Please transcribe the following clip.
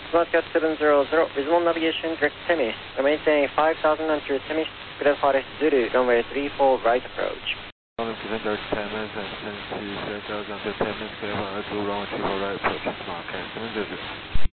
Smartcat 700, visual navigation, direct Temis. Maintain 5,000 onto Temis, Clear Forest Zulu, runway 34, right approach. Present direct Temis and send to 5,000 onto Temis, Clear Forest Zulu, runway 34, right approach, Smartcat 700.